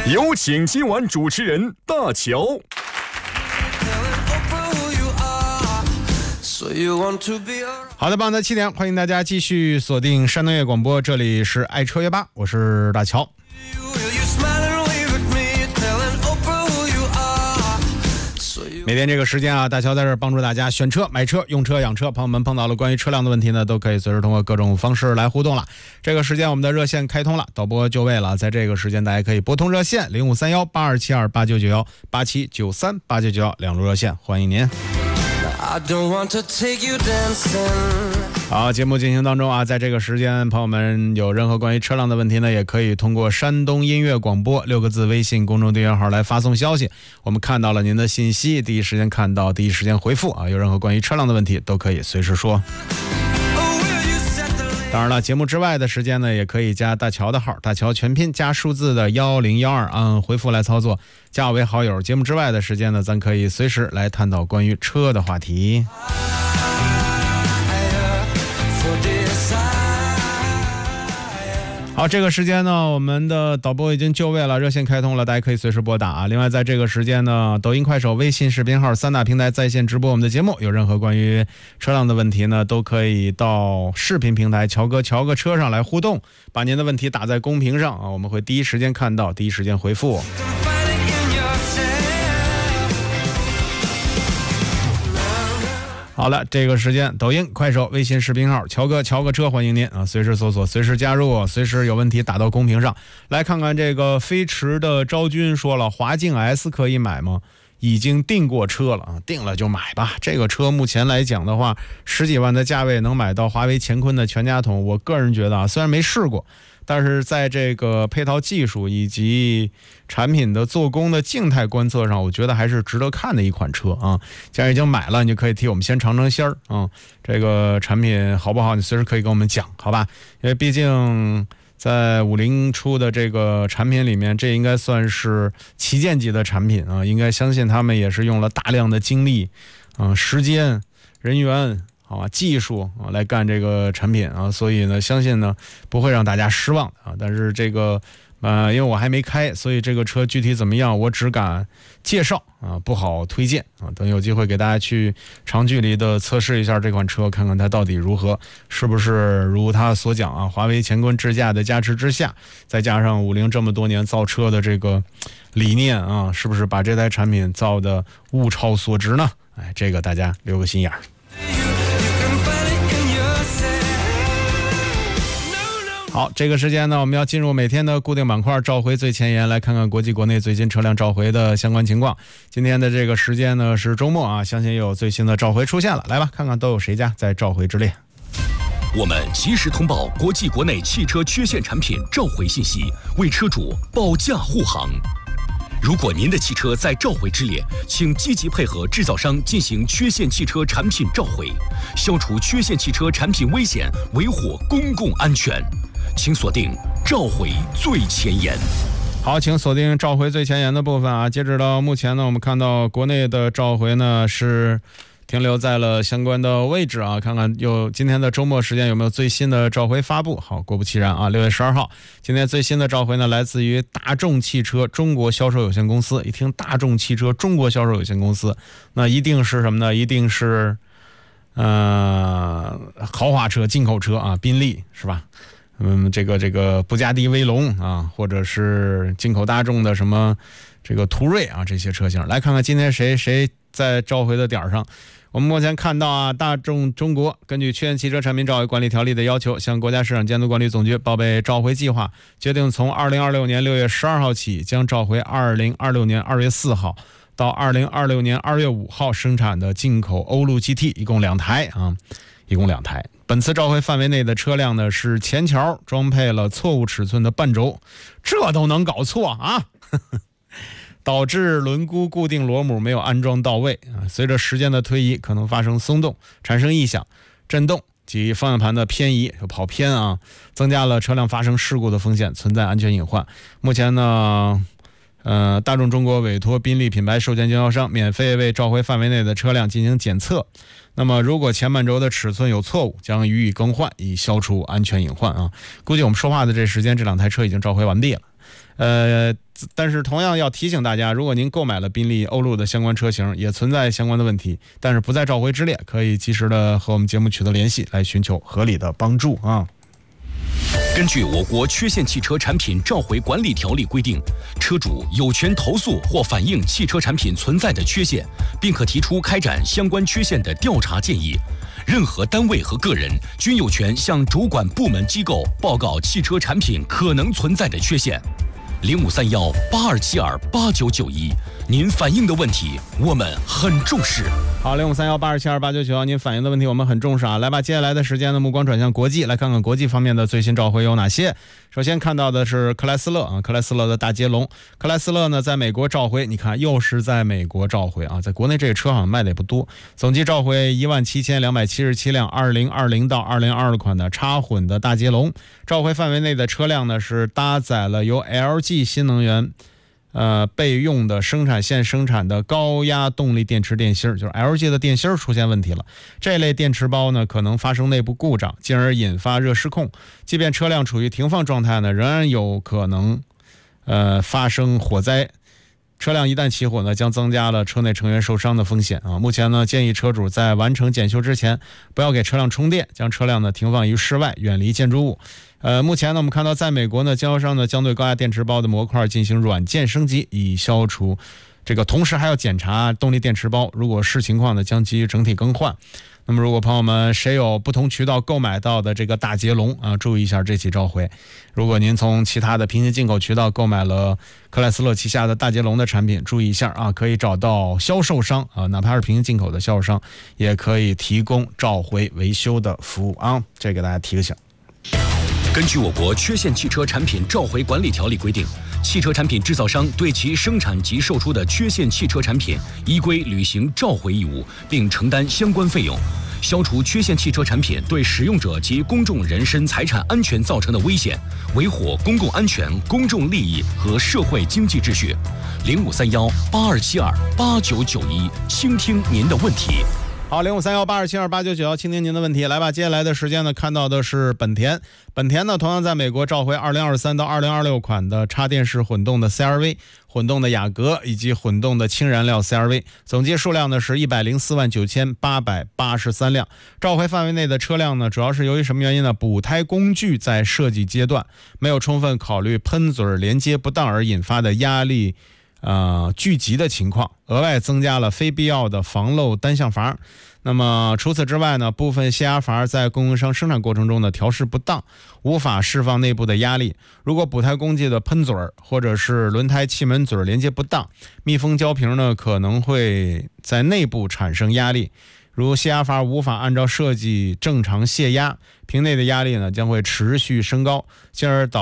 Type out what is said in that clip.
有请今晚主持人大乔。 好的，棒的7点，欢迎大家继续锁定山东乐广播，这里是爱车约吧，我是大乔。每天这个时间啊，大乔在这儿帮助大家选车、买车、用车、养车。朋友们碰到了关于车辆的问题呢，都可以随时通过各种方式来互动了。这个时间我们的热线开通了，导播就位了。在这个时间，大家可以拨通热线053182728991、87938991两路热线，欢迎您。好，节目进行当中啊，在这个时间，朋友们有任何关于车辆的问题呢，也可以通过山东音乐广播6个字微信公众订阅号来发送消息。我们看到了您的信息，第一时间看到，第一时间回复啊。有任何关于车辆的问题，都可以随时说。当然了，节目之外的时间呢，也可以加大乔的号，大乔全拼加数字的1012，按回复来操作，加我为好友。节目之外的时间呢，咱可以随时来探讨关于车的话题。好，这个时间呢，我们的导播已经就位了，热线开通了，大家可以随时拨打啊。另外，在这个时间呢，抖音、快手、微信视频号3大平台在线直播我们的节目。有任何关于车辆的问题呢，都可以到视频平台乔哥车上来互动，把您的问题打在公屏上啊，我们会第一时间看到，第一时间回复。好了，这个时间抖音、快手、微信视频号乔哥车欢迎您啊，随时搜索，随时加入，随时有问题打到公屏上来。看看这个飞驰的昭君说了，华境 S 可以买吗？已经订过车了啊，订了就买吧。这个车目前来讲的话，10几万的价位能买到华为乾坤的全家桶，我个人觉得啊，虽然没试过，但是在这个配套技术以及产品的做工的静态观测上，我觉得还是值得看的一款车啊。既然已经买了，你就可以替我们先尝尝鲜儿啊。这个产品好不好，你随时可以跟我们讲，好吧？因为毕竟在50出的这个产品里面，这应该算是旗舰级的产品啊，应该相信他们也是用了大量的精力时间、人员技术来干这个产品啊，所以呢，相信呢不会让大家失望啊。但是这个因为我还没开，所以这个车具体怎么样，我只敢介绍啊，不好推荐啊。等有机会给大家去长距离的测试一下这款车，看看它到底如何，是不是如他所讲啊，华为乾坤智驾的加持之下，再加上50这么多年造车的这个理念啊，是不是把这台产品造的物超所值呢？哎，这个大家留个心眼儿。好，这个时间呢，我们要进入每天的固定板块，召回最前沿，来看看国际国内最新车辆召回的相关情况。今天的这个时间呢是周末啊，相信有最新的召回出现了。来吧，看看都有谁家在召回之列。 我们及时通报国际国内汽车缺陷产品召回信息，为车主保驾护航。如果您的汽车在召回之列，请积极配合制造商进行缺陷汽车产品召回，消除缺陷汽车产品危险，维护公共安全。请锁定召回最前沿。 好，请锁定召回最前沿的部分啊。截止到目前呢，我们看到国内的召回呢是停留在了相关的位置啊，看看有今天的周末时间有没有最新的召回发布。好，果不其然啊，6月12号，今天最新的召回呢来自于大众汽车中国销售有限公司。一听大众汽车中国销售有限公司，那一定是什么呢？一定是豪华车、进口车啊，宾利是吧？这个布加迪威龙啊，或者是进口大众的什么这个途锐啊，这些车型。来看看今天谁在召回的点上。我们目前看到啊，大众中国根据缺陷汽车产品召回管理条例的要求，向国家市场监督管理总局报备召回计划，决定从2026年6月12号起，将召回2026年2月4号到2026年2月5号生产的进口欧陆 GT， 一共2台啊，一共2台。本次召回范围内的车辆呢，是前桥装配了错误尺寸的半轴，这都能搞错啊！导致轮毂固定螺母没有安装到位啊，随着时间的推移，可能发生松动、产生异响、震动及方向盘的偏移、跑偏啊，增加了车辆发生事故的风险，存在安全隐患。目前呢， 大众中国委托宾利品牌授权经销商免费为召回范围内的车辆进行检测。那么如果前半轴的尺寸有错误，将予以更换，以消除安全隐患啊。估计我们说话的这时间，这2台车已经召回完毕了。但是同样要提醒大家，如果您购买了宾利欧陆的相关车型，也存在相关的问题，但是不在召回之列，可以及时的和我们节目取得联系，来寻求合理的帮助啊。 根据我国缺陷汽车产品召回管理条例规定，车主有权投诉或反映汽车产品存在的缺陷，并可提出开展相关缺陷的调查建议。任何单位和个人均有权向主管部门机构报告汽车产品可能存在的缺陷。053182728991，您反映的问题我们很重视。 好，053182728991，您反映的问题我们很重视啊。来吧，接下来的时间呢，目光转向国际，来看看国际方面的最新召回有哪些。首先看到的是克莱斯勒啊，克莱斯勒的大捷龙。克莱斯勒呢，在美国召回，你看又是在美国召回啊，在国内这个车好像卖的也不多。总计召回17277辆2020到2022款的插混的大捷龙。召回范围内的车辆呢，是搭载了由 LG 新能源备用的生产线生产的高压动力电池电芯，就是 LG 的电芯出现问题了。这类电池包呢，可能发生内部故障，进而引发热失控。即便车辆处于停放状态呢，仍然有可能发生火灾。车辆一旦起火呢，将增加了车内成员受伤的风险啊。目前呢，建议车主在完成检修之前，不要给车辆充电，将车辆呢停放于室外，远离建筑物。目前呢，我们看到在美国呢，经销商呢将对高压电池包的模块进行软件升级，以消除这个，同时还要检查动力电池包，如果是情况呢，将给予整体更换。那么如果朋友们谁有不同渠道购买到的这个大捷龙啊，注意一下这起召回。如果您从其他的平行进口渠道购买了克莱斯勒旗下的大捷龙的产品，注意一下啊，可以找到销售商啊，哪怕是平行进口的销售商，也可以提供召回维修的服务啊，这给大家提个醒。 根据我国缺陷汽车产品召回管理条例规定，汽车产品制造商对其生产及售出的缺陷汽车产品依规履行召回义务，并承担相关费用，消除缺陷汽车产品对使用者及公众人身财产安全造成的危险，维护公共安全、公众利益和社会经济秩序。053182728991，倾听您的问题。 好，053182728991，倾听您的问题。来吧，接下来的时间呢，看到的是本田。本田呢，同样在美国召回2023到2026款的插电式混动的 CR-V、混动的雅阁以及混动的氢燃料 CR-V， 总计数量呢是1049883辆。召回范围内的车辆呢，主要是由于什么原因呢？补胎工具在设计阶段没有充分考虑喷嘴连接不当而引发的压力聚集的情况，额外增加了非必要的防漏单向阀。那么除此之外呢，部分泄压阀在供应商生产过程中的调试不当，无法释放内部的压力。如果补胎工具的喷嘴或者是轮胎气门嘴连接不当，密封胶瓶呢可能会在内部产生压力。如泄压阀无法按照设计正常泄压，瓶内的压力呢将会持续升高，进而导